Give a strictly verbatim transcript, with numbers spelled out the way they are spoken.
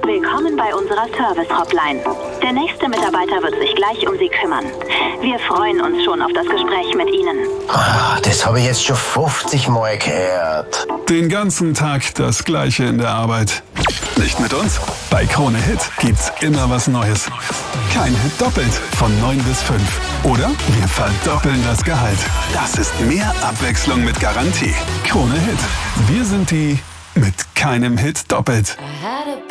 Willkommen bei unserer Service-Hotline. Der nächste Mitarbeiter wird sich gleich um Sie kümmern. Wir freuen uns schon auf das Gespräch mit Ihnen. Ah, das habe ich jetzt schon fünfzig Mal gehört. Den ganzen Tag das Gleiche in der Arbeit. Nicht mit uns? Bei Krone Hit gibt's immer was Neues. Kein Hit doppelt von neun bis fünf. Oder wir verdoppeln das Gehalt. Das ist mehr Abwechslung mit Garantie. Krone Hit. Wir sind die mit keinem Hit doppelt.